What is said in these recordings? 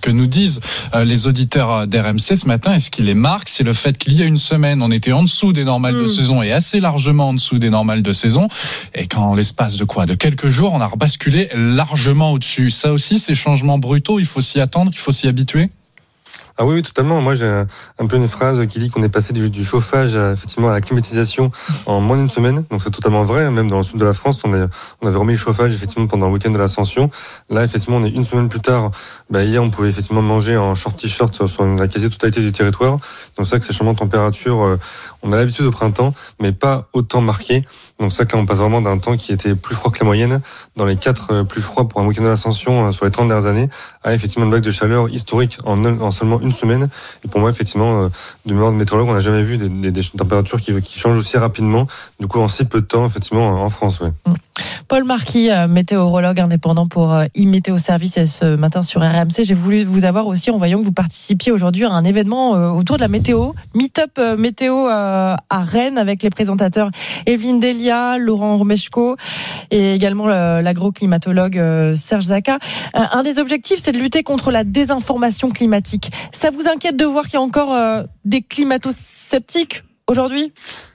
que nous disent les auditeurs d'RMC ce matin. Et ce qui les marque, c'est le fait qu'il y a une semaine, on était en dessous des normales de saison et assez largement en dessous des normales de saison. Et qu'en l'espace de quelques jours, on a rebasculé largement au-dessus. Ça aussi, ces changements brutaux, il faut s'y attendre, il faut s'y habituer. Ah oui, totalement. Moi, j'ai un peu une phrase qui dit qu'on est passé du chauffage effectivement à la climatisation en moins d'une semaine. Donc c'est totalement vrai. Même dans le sud de la France, on avait remis le chauffage effectivement pendant le week-end de l'Ascension. Là, effectivement, on est une semaine plus tard. Hier, on pouvait effectivement manger en short t-shirt sur la quasi-totalité du territoire. Donc c'est vrai que ces changements de température, on a l'habitude au printemps, mais pas autant marqué. Donc c'est vrai que là, on passe vraiment d'un temps qui était plus froid que la moyenne, dans les 4 plus froids pour un week-end de l'Ascension sur les 30 dernières années, à effectivement une vague de chaleur historique en seulement une semaine. Et pour moi, effectivement, de mémoire de météorologue, on n'a jamais vu des températures qui changent aussi rapidement, du coup, en si peu de temps, effectivement, en France. Ouais. Paul Marquis, météorologue indépendant pour iMétéo Service, et ce matin sur RMC. J'ai voulu vous avoir aussi en voyant que vous participiez aujourd'hui à un événement autour de la météo, Meet-up météo à Rennes, avec les présentateurs Evelyne Delia, Laurent Romeshko et également l'agroclimatologue Serge Zaka. Un des objectifs, c'est de lutter contre la désinformation climatique. Ça vous inquiète de voir qu'il y a encore des climato-sceptiques aujourd'hui ?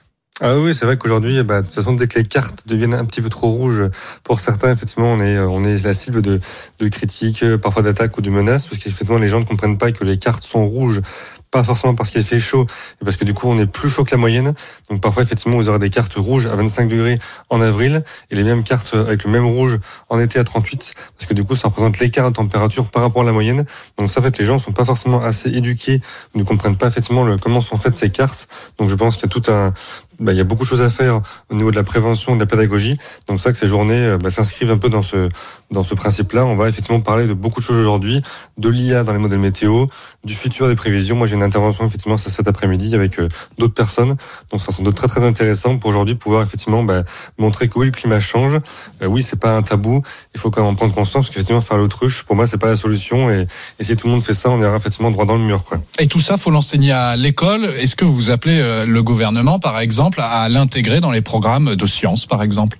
Ah oui, c'est vrai qu'aujourd'hui, de toute façon, dès que les cartes deviennent un petit peu trop rouges pour certains, effectivement, on est la cible de critiques, parfois d'attaques ou de menaces, parce qu'effectivement, les gens ne comprennent pas que les cartes sont rouges, pas forcément parce qu'il fait chaud, mais parce que du coup, on est plus chaud que la moyenne. Donc parfois, effectivement, vous aurez des cartes rouges à 25 degrés en avril, et les mêmes cartes avec le même rouge en été à 38, parce que du coup, ça représente l'écart de température par rapport à la moyenne. Donc ça, en fait, les gens sont pas forcément assez éduqués, ne comprennent pas effectivement comment sont faites ces cartes. Donc je pense qu'il y a il y a beaucoup de choses à faire au niveau de la prévention, de la pédagogie. Donc c'est vrai que ces journées s'inscrivent un peu dans ce principe-là. On va effectivement parler de beaucoup de choses aujourd'hui, de l'IA dans les modèles météo, du futur des prévisions. Moi, j'ai une intervention effectivement cet après-midi avec d'autres personnes. Donc ça sera sans doute très très intéressant pour aujourd'hui pouvoir effectivement montrer que oui, le climat change. Oui, c'est pas un tabou. Il faut quand même en prendre conscience, parce qu'effectivement faire l'autruche, pour moi, c'est pas la solution. Et si tout le monde fait ça, on ira effectivement droit dans le mur, quoi. Et tout ça, faut l'enseigner à l'école. Est-ce que vous appelez le gouvernement, par exemple, à l'intégrer dans les programmes de sciences, par exemple?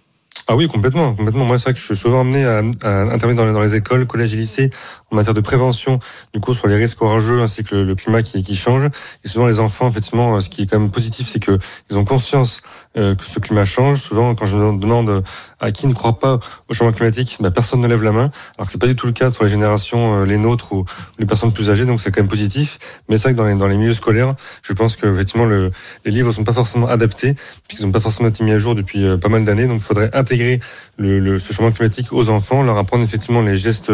Ah oui, complètement. Moi, c'est vrai que je suis souvent amené à intervenir dans les écoles, collèges et lycées en matière de prévention, du coup, sur les risques orageux ainsi que le climat qui change. Et souvent, les enfants, effectivement, ce qui est quand même positif, c'est que ils ont conscience que ce climat change. Souvent, quand je demande à qui ne croit pas au changement climatique, personne ne lève la main. Alors que c'est pas du tout le cas sur les générations, les nôtres ou les personnes plus âgées, donc c'est quand même positif. Mais c'est vrai que dans les milieux scolaires, je pense que effectivement les livres sont pas forcément adaptés, puisqu'ils n'ont pas forcément été mis à jour depuis pas mal d'années. Donc, il faudrait intégrer ce changement climatique aux enfants, leur apprendre effectivement les gestes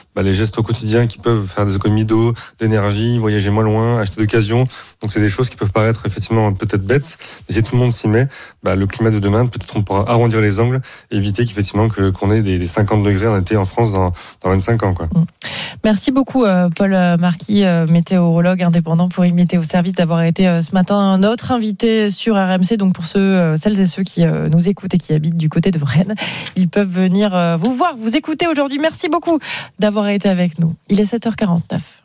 au quotidien qui peuvent faire des économies d'eau, d'énergie, voyager moins loin, acheter d'occasion. Donc c'est des choses qui peuvent paraître effectivement peut-être bêtes, mais si tout le monde s'y met, le climat de demain, peut-être on pourra arrondir les angles et éviter qu'effectivement qu'on ait des 50 degrés en été en France dans 25 ans, quoi. Merci beaucoup Paul Marquis, météorologue indépendant pour iMétéo Service, d'avoir été ce matin notre invité sur RMC. Donc pour celles et ceux qui nous écoutent et qui habitent du côté de Rennes, ils peuvent venir vous voir, vous écouter aujourd'hui. Merci beaucoup d'avoir été avec nous. Il est 7h49.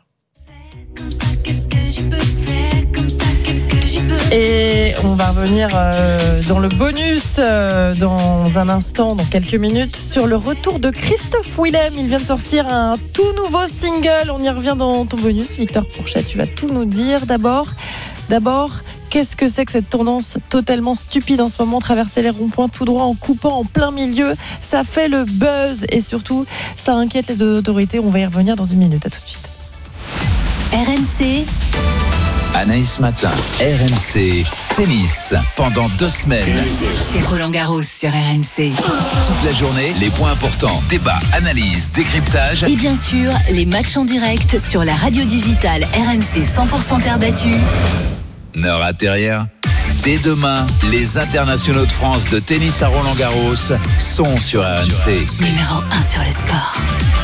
Et on va revenir dans le bonus dans un instant, dans quelques minutes, sur le retour de Christophe Willem. Il vient de sortir un tout nouveau single. On y revient dans ton bonus. Victor Pourchet, tu vas tout nous dire. D'abord, qu'est-ce que c'est que cette tendance totalement stupide en ce moment, traverser les ronds-points tout droit en coupant en plein milieu? Ça fait le buzz et surtout, ça inquiète les autorités. On va y revenir dans une minute. À tout de suite. RMC. Anaïs Matin, RMC, tennis, pendant 2 semaines. C'est Roland Garros sur RMC. Toute la journée, les points importants, débats, analyses, décryptage. Et bien sûr, les matchs en direct sur la radio digitale RMC 100% terre battue. Ne ratez rien. Dès demain, les internationaux de France de tennis à Roland Garros sont sur RMC. Numéro 1 sur le sport.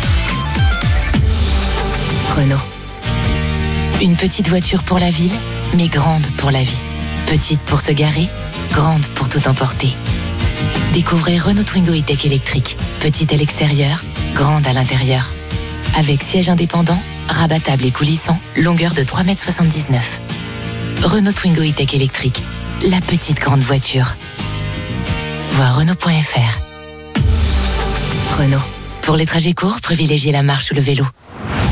Renault. Une petite voiture pour la ville, mais grande pour la vie. Petite pour se garer, grande pour tout emporter. Découvrez Renault Twingo E-Tech électrique. Petite à l'extérieur, grande à l'intérieur. Avec siège indépendant, rabattable et coulissant, longueur de 3,79 m. Renault Twingo E-Tech électrique. La petite grande voiture. Voir Renault.fr. Renault. Pour les trajets courts, privilégiez la marche ou le vélo.